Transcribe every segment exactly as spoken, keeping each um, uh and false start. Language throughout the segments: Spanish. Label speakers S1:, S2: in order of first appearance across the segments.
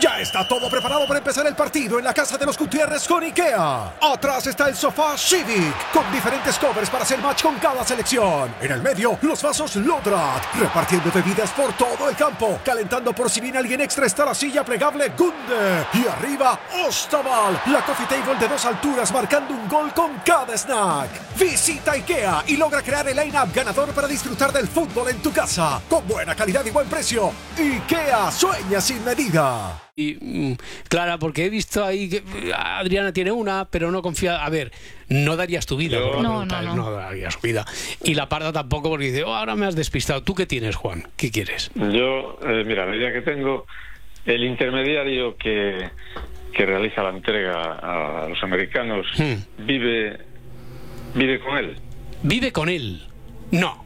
S1: Ya está todo preparado para empezar el partido en la casa de los Gutiérrez con IKEA. Atrás está el sofá Civic, con diferentes covers para hacer match con cada selección. En el medio, los vasos Lodrat, repartiendo bebidas por todo el campo. Calentando por si viene alguien extra está la silla plegable Gunde. Y arriba, Ostaval, la coffee table de dos alturas marcando un gol con cada snack. Visita IKEA y logra crear el line-up ganador para disfrutar del fútbol en tu casa. Con buena calidad y buen precio. IKEA, sueña sin medida.
S2: Y mm, Clara, porque he visto ahí que Adriana tiene una, pero no confía. A ver, no darías tu vida.
S3: Yo,
S2: no,
S3: no,
S2: no, no. no darías tu vida. Y la Parda tampoco, porque dice, oh, ahora me has despistado. ¿Tú qué tienes, Juan? ¿Qué quieres?
S3: Yo, eh, mira, la idea que tengo, el intermediario que, que realiza la entrega a los americanos hmm. vive, vive con él.
S2: ¿Vive con él? No.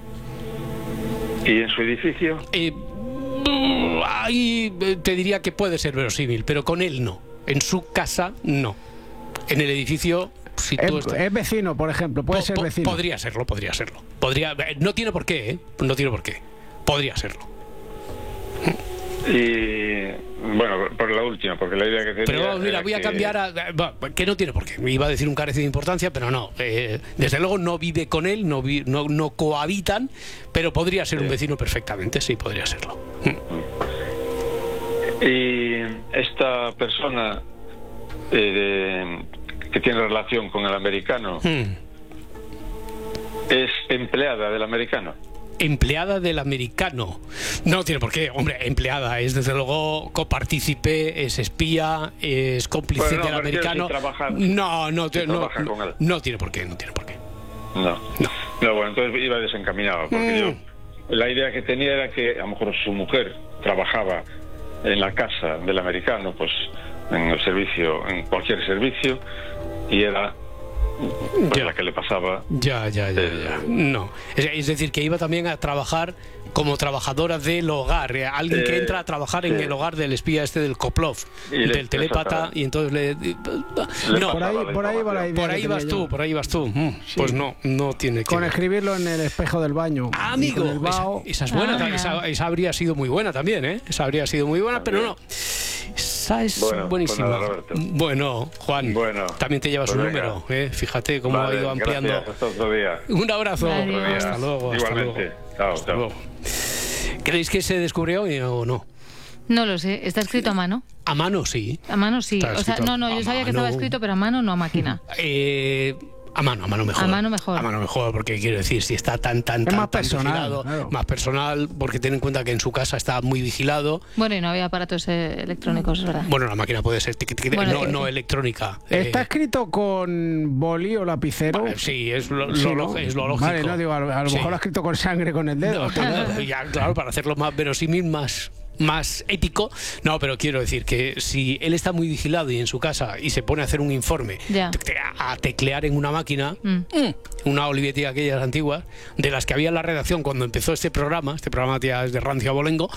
S3: ¿Y en su edificio?
S2: Eh... Ahí te diría que puede ser verosímil, pero con él no. En su casa no. En el edificio, si tú
S4: es,
S2: estás...
S4: es vecino, por ejemplo, puede po ser vecino.
S2: Podría serlo, podría serlo. Podría, no tiene por qué, ¿eh? No tiene por qué. Podría serlo.
S3: Y bueno, por la última, porque la idea que tenía.
S2: Pero mira, voy a
S3: que...
S2: cambiar a. Que no tiene por qué. Me iba a decir un carecido de importancia, pero no. Eh, desde luego no vive con él, no, vi, no, no cohabitan, pero podría ser sí. un vecino perfectamente, sí, podría serlo.
S3: Y esta persona eh, de, que tiene relación con el americano hmm. es empleada del americano.
S2: Empleada del americano. No tiene por qué, hombre, empleada es desde luego copartícipe, es espía, es cómplice
S3: bueno, no,
S2: del americano.
S3: Si trabaja,
S2: no, no,
S3: si
S2: no,
S3: trabaja
S2: no,
S3: con él.
S2: no tiene por qué, no tiene por qué.
S3: No, no, no bueno, entonces iba desencaminado, porque mm. yo la idea que tenía era que a lo mejor su mujer trabajaba en la casa del americano, pues en el servicio, en cualquier servicio, y era pues la que le pasaba.
S2: Ya, ya, ya,
S3: eh,
S2: ya. No. Es, es decir, que iba también a trabajar como trabajadora del hogar. Eh, alguien eh, que entra a trabajar sí. en el hogar del espía este del Koplov, y del telépata, y entonces le.
S3: le
S2: no,
S4: por ahí, por ahí, por ahí,
S2: por ahí vas tú, por ahí vas tú. Mm, sí. Pues no, no tiene que.
S4: Con escribirlo en el espejo del baño.
S2: Ah, amigo, esa, esa es buena, ah, esa, esa habría sido muy buena también, ¿eh? Esa habría sido muy buena, también. Pero no. Esa es bueno, buenísima.
S3: Pues nada,
S2: bueno, Juan, bueno, también te llevas pues un número, ¿eh? Fíjate cómo
S3: vale,
S2: ha ido ampliando.
S3: Gracias, hasta otro día.
S2: Un abrazo.
S3: Otro día.
S2: Hasta luego.
S3: Igualmente.
S2: Hasta luego.
S3: Chao,
S2: hasta
S3: chao.
S2: luego. ¿Creéis que se descubrió hoy o no?
S5: No lo sé. ¿Está escrito a mano?
S2: A mano sí.
S5: A mano sí. O sea, no, no, yo sabía que estaba escrito, pero a mano no a máquina.
S2: Eh... A mano, a mano mejor.
S5: A mano mejor.
S2: A mano mejor, porque quiero decir, si está tan, tan,
S4: es
S2: tan,
S4: más
S2: tan
S4: personal,
S2: vigilado,
S4: claro.
S2: más personal, porque ten en cuenta que en su casa está muy vigilado.
S5: Bueno, y no había aparatos eh, electrónicos, ¿verdad?
S2: Bueno, la máquina puede ser tic, tic, bueno, no, que... no electrónica.
S4: ¿Está
S2: eh...
S4: escrito con boli o lapicero?
S2: Vale, sí, es lo,
S4: sí,
S2: lo,
S4: ¿no?
S2: es lo lógico.
S4: Vale, no, digo, a lo, a lo
S2: sí.
S4: mejor lo ha escrito con sangre con el dedo.
S2: No, no, ya, claro, para hacerlo más verosímil, más... más épico. No, pero quiero decir que si él está muy vigilado y en su casa y se pone a hacer un informe,
S5: yeah.
S2: a teclear en una máquina, mm. una Olivetti aquellas antiguas, de las que había en la redacción cuando empezó este programa, este programa ya es de rancio abolengo,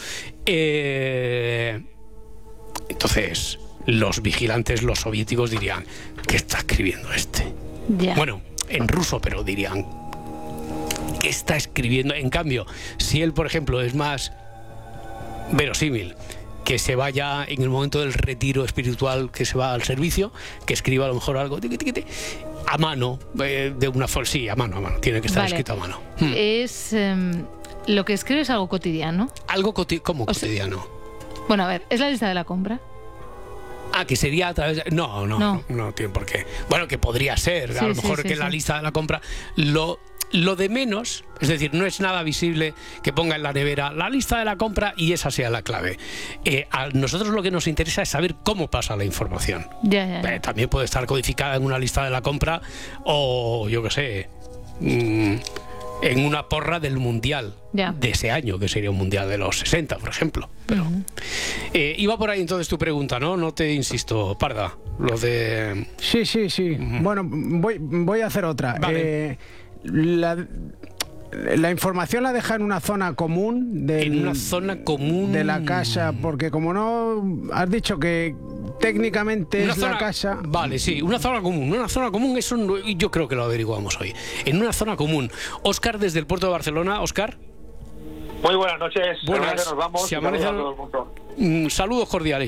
S2: eh, entonces los vigilantes, los soviéticos dirían, ¿qué está escribiendo este?
S5: Yeah.
S2: Bueno, en ruso, pero dirían, ¿qué está escribiendo? En cambio, si él, por ejemplo, es más verosímil que se vaya en el momento del retiro espiritual, que se va al servicio, que escriba a lo mejor algo tiqui, tiqui, tiqui, a mano, eh, de una forma, sí, a mano, a mano, tiene que estar vale. escrito a mano. Hmm.
S5: Es um, lo que escribe es algo cotidiano.
S2: Algo coti ¿cómo
S5: o
S2: cotidiano?
S5: Sea, bueno, a ver, ¿es la lista de la compra?
S2: Ah, que sería a través de... No, no, no, no, no tiene por qué. Bueno, que podría ser, sí, a lo mejor sí, sí, que sí. la lista de la compra lo... Lo de menos, es decir, no es nada visible que ponga en la nevera la lista de la compra y esa sea la clave. Eh, a nosotros lo que nos interesa es saber cómo pasa la información.
S5: Ya, ya, ya.
S2: Eh, también puede estar codificada en una lista de la compra o, yo qué sé, mmm, en una porra del mundial
S5: ya.
S2: de ese año, que sería un mundial de los sesenta, por ejemplo. Pero uh-huh. eh, iba por ahí entonces tu pregunta, ¿no? No te insisto, Parda, lo de...
S4: Sí, sí, sí. Uh-huh. Bueno, voy, voy a hacer otra.
S2: Vale.
S4: Eh, La, la información la deja en una zona común del,
S2: en una zona común
S4: de la casa, porque como no has dicho que técnicamente
S2: una
S4: es
S2: zona,
S4: la casa.
S2: Vale, sí, una zona común. Una zona común, eso no, yo creo que lo averiguamos hoy. En una zona común. Óscar, desde el puerto de Barcelona. Óscar.
S6: Muy buenas noches.
S2: Buenas.
S6: Nos vamos.
S2: Si amanece... Saludos cordiales.